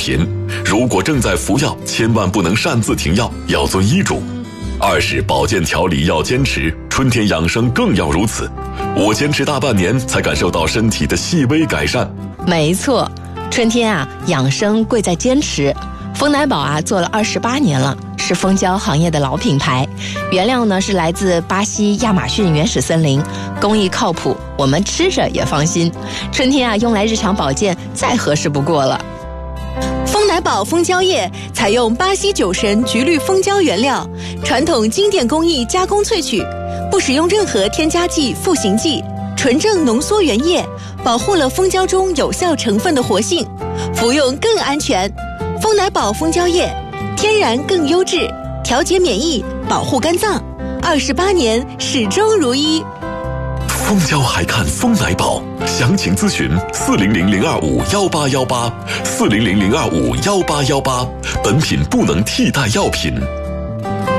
频，如果正在服药，千万不能擅自停药，要遵医嘱。二是保健调理要坚持，春天养生更要如此。我坚持大半年才感受到身体的细微改善。 没错，春天啊，养生贵在坚持。蜂奶宝啊，做了28年了，是蜂胶行业的老品牌。原料呢是来自巴西亚马逊原始森林，工艺靠谱，我们吃着也放心。春天啊，用来日常保健再合适不过了。 蜂奶宝蜂胶液采用巴西酒神菊绿蜂胶原料，传统经典工艺加工萃取，不使用任何添加剂、赋形剂，纯正浓缩原液，保护了蜂胶中有效成分的活性，服用更安全。蜂奶宝蜂胶液，天然更优质，调节免疫，保护肝脏，28年始终如一。 蜂胶还看蜂奶宝，详情咨询400-025-1818，400-025-1818。本品不能替代药品。